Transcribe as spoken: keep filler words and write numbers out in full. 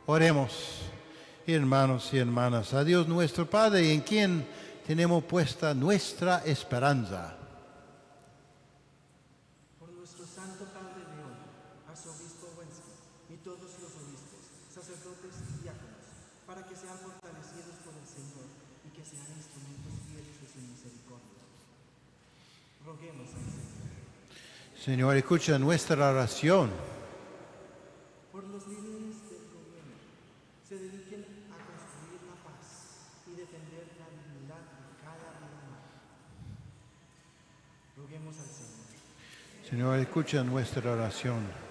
Oremos, hermanos y hermanas, a Dios nuestro Padre, en quien tenemos puesta nuestra esperanza. Por nuestro Santo Padre León, arzobispo Wensky, y todos los obispos, sacerdotes y diáconos, para que sean fortalecidos por el Señor y que sean instrumentos fieles de su misericordia. Roguemos al Señor. Señor, escucha nuestra oración. Por los líderes del gobierno, se dediquen a construir la paz y defender la dignidad de cada vida humana. Roguemos al Señor. Señor, escucha nuestra oración.